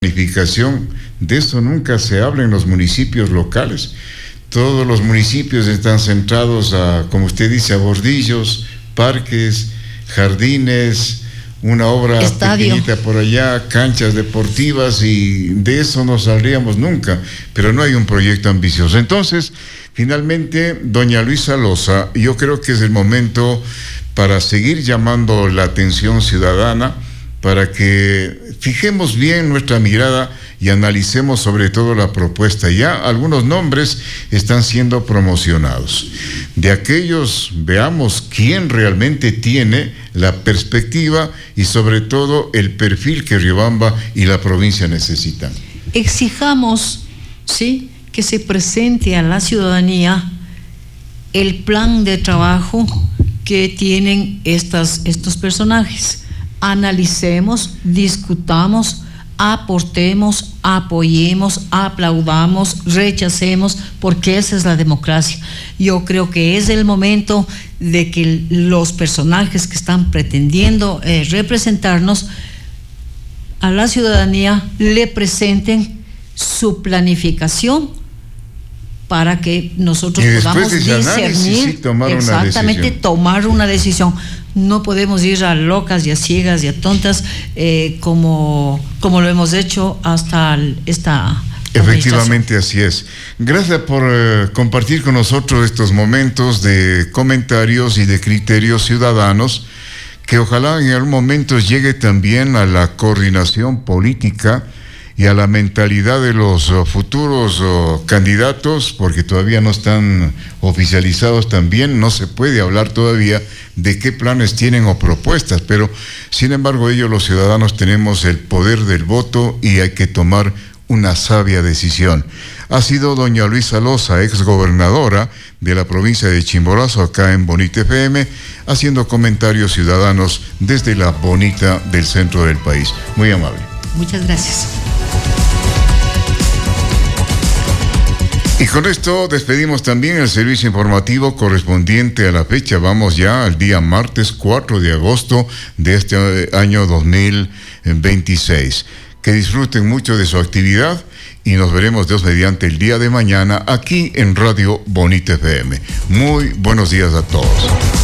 planificación, de eso nunca se habla en los municipios locales. Todos los municipios están centrados a, como usted dice, a bordillos, parques, jardines, una obra pequeñita por allá, canchas deportivas, y de eso no saldríamos nunca, pero no hay un proyecto ambicioso. Entonces, finalmente, doña Luisa Loza, yo creo que es el momento para seguir llamando la atención ciudadana, para que fijemos bien nuestra mirada y analicemos sobre todo la propuesta. Ya algunos nombres están siendo promocionados. De aquellos, veamos quién realmente tiene la perspectiva y sobre todo el perfil que Riobamba y la provincia necesitan. Exijamos, ¿sí?, que se presente a la ciudadanía el plan de trabajo que tienen estos personajes. Analicemos, discutamos, aportemos, apoyemos, aplaudamos, rechacemos, porque esa es la democracia. Yo creo que es el momento de que los personajes que están pretendiendo representarnos a la ciudadanía le presenten su planificación para que nosotros podamos discernir, tomar una decisión. No podemos ir a locas y a ciegas y a tontas como lo hemos hecho hasta esta... Efectivamente, así es. Gracias por compartir con nosotros estos momentos de comentarios y de criterios ciudadanos, que ojalá en algún momento llegue también a la coordinación política y a la mentalidad de los futuros candidatos, porque todavía no están oficializados también, no se puede hablar todavía de qué planes tienen o propuestas, pero sin embargo ellos, los ciudadanos, tenemos el poder del voto y hay que tomar una sabia decisión. Ha sido doña Luisa Loza, exgobernadora de la provincia de Chimborazo, acá en Bonita FM, haciendo comentarios ciudadanos desde la Bonita del centro del país. Muy amable. Muchas gracias. Y con esto despedimos también el servicio informativo correspondiente a la fecha. Vamos ya al día martes 4 de agosto de este año 2026. Que disfruten mucho de su actividad y nos veremos Dios mediante el día de mañana aquí en Radio Bonita FM. Muy buenos días a todos.